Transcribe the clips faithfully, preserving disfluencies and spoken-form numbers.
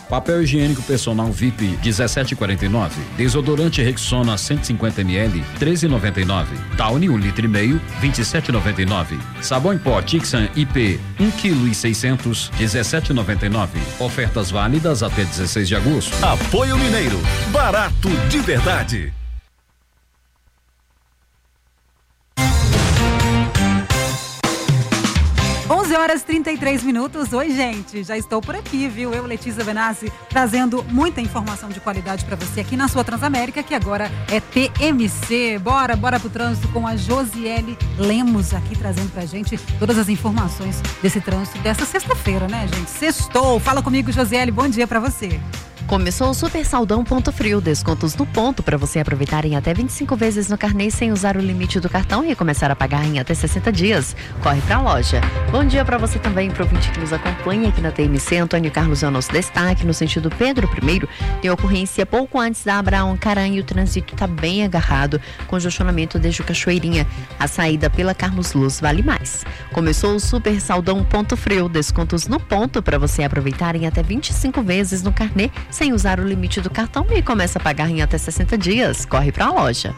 Papel higiênico personal V I P dezessete e quarenta e nove. Desodorante Rexona cento e cinquenta mililitros treze e noventa e nove. Downy um litro e meio vinte e sete e noventa e nove. Sabão em pó Tixan I P um quilo e seiscentos dezessete e noventa e nove. Ofertas válidas até dezesseis de agosto. Apoio Mineiro, barato de verdade. onze horas e trinta e três minutos. Oi, gente, já estou por aqui, viu? Eu, Letícia Benassi, trazendo muita informação de qualidade para você aqui na sua Transamérica, que agora é T M C. Bora, bora pro trânsito com a Josiele Lemos aqui, trazendo pra gente todas as informações desse trânsito dessa sexta-feira, né, gente? Sextou. Fala comigo, Josiele, bom dia para você. Começou o Super Saldão Ponto Frio, descontos no ponto para você aproveitar em até vinte e cinco vezes no carnê sem usar o limite do cartão e começar a pagar em até sessenta dias. Corre para a loja. Bom dia para você também, para o ouvinte que nos acompanha aqui na T M C. Antônio Carlos é o nosso destaque no sentido Pedro I. Tem ocorrência pouco antes da Abraão Caranha. O trânsito está bem agarrado, congestionamento desde o Cachoeirinha. A saída pela Carlos Luz vale mais. Começou o Super Saldão Ponto Frio, descontos no ponto para você aproveitar em até vinte e cinco vezes no carnê sem usar o limite do cartão e começa a pagar em até sessenta dias. Corre para a loja.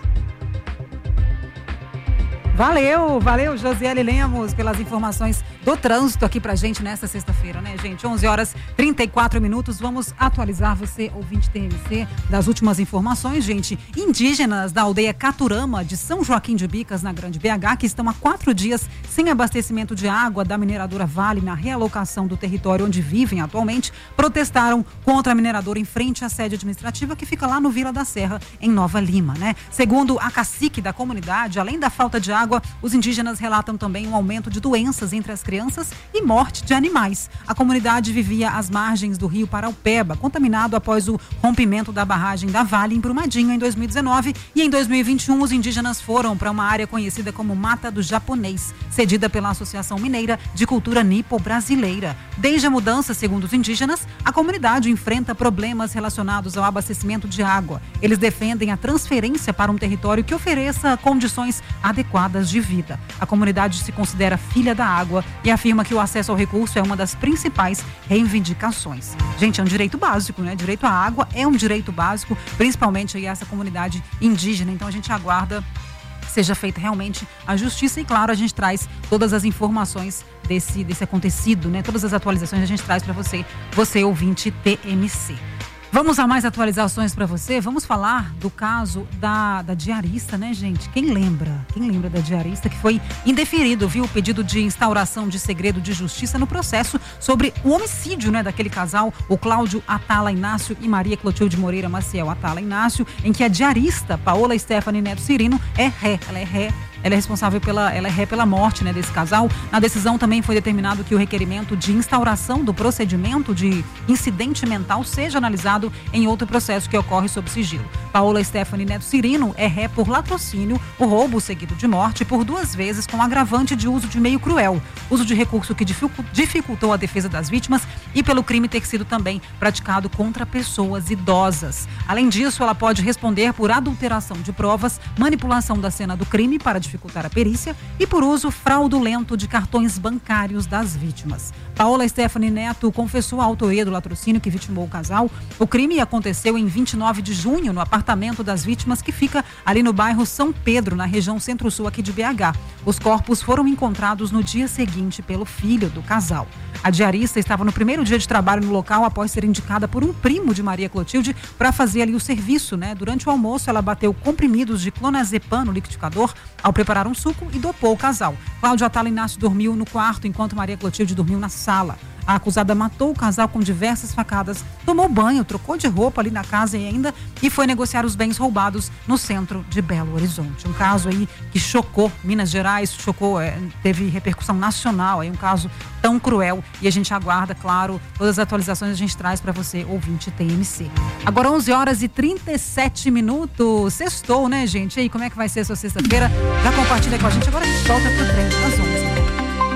Valeu, valeu, Josiele Lemos, pelas informações do trânsito aqui pra gente nessa sexta-feira, né, gente? onze horas e trinta e quatro minutos. Vamos atualizar você, ouvinte T M C, das últimas informações, gente. Indígenas da aldeia Caturama, de São Joaquim de Bicas, na Grande B H, que estão há quatro dias sem abastecimento de água da mineradora Vale na realocação do território onde vivem atualmente, protestaram contra a mineradora em frente à sede administrativa que fica lá no Vila da Serra, em Nova Lima, né? Segundo a cacique da comunidade, além da falta de água, os indígenas relatam também um aumento de doenças entre as crianças e morte de animais. A comunidade vivia às margens do rio Paraupeba, contaminado após o rompimento da barragem da Vale em Brumadinho em dois mil e dezenove, e em dois mil e vinte e um os indígenas foram para uma área conhecida como Mata do Japonês, cedida pela Associação Mineira de Cultura Nipo-Brasileira. Desde a mudança, segundo os indígenas, a comunidade enfrenta problemas relacionados ao abastecimento de água. Eles defendem a transferência para um território que ofereça condições adequadas de vida. A comunidade se considera filha da água e afirma que o acesso ao recurso é uma das principais reivindicações. Gente, é um direito básico, né? Direito à água é um direito básico, principalmente aí essa comunidade indígena. Então a gente aguarda que seja feita realmente a justiça e, claro, a gente traz todas as informações desse, desse acontecido, né? Todas as atualizações a gente traz para você, você ouvinte T M C. Vamos a mais atualizações para você. Vamos falar do caso da, da diarista, né, gente? Quem lembra? Quem lembra da diarista que foi indeferido, viu? O pedido de instauração de segredo de justiça no processo sobre o homicídio, né, daquele casal, o Cláudio Atala Inácio e Maria Clotilde Moreira Maciel Atala Inácio, em que a diarista Paola Stephanie Neto Cirino é ré. Ela é ré. Ela é responsável pela, ela é ré pela morte, né, desse casal. Na decisão também foi determinado que o requerimento de instauração do procedimento de incidente mental seja analisado em outro processo que ocorre sob sigilo. Paola Stephanie Neto Cirino é ré por latrocínio, o roubo seguido de morte por duas vezes com agravante de uso de meio cruel, uso de recurso que dificultou a defesa das vítimas e pelo crime ter sido também praticado contra pessoas idosas. Além disso, ela pode responder por adulteração de provas, manipulação da cena do crime para dificultar a perícia e por uso fraudulento de cartões bancários das vítimas. Paola Stephanie Neto confessou a autoria do latrocínio que vitimou o casal. O crime aconteceu em vinte e nove de junho no apartamento das vítimas, que fica ali no bairro São Pedro, na região centro-sul aqui de B H. Os corpos foram encontrados no dia seguinte pelo filho do casal. A diarista estava no primeiro dia de trabalho no local após ser indicada por um primo de Maria Clotilde para fazer ali o serviço, né? Durante o almoço, ela bateu comprimidos de clonazepam no liquidificador ao preparar um suco e dopou o casal. Cláudio Atala Inácio dormiu no quarto enquanto Maria Clotilde dormiu na sala. A acusada matou o casal com diversas facadas, tomou banho, trocou de roupa ali na casa e ainda e foi negociar os bens roubados no centro de Belo Horizonte. Um caso aí que chocou Minas Gerais, chocou, é, teve repercussão nacional, aí um caso tão cruel, e a gente aguarda, claro, todas as atualizações a gente traz para você, ouvinte T M C. Agora onze horas e trinta e sete minutos, sextou, né, gente? E aí, como é que vai ser a sua sexta-feira? Já compartilha com a gente, agora a gente volta pro trem.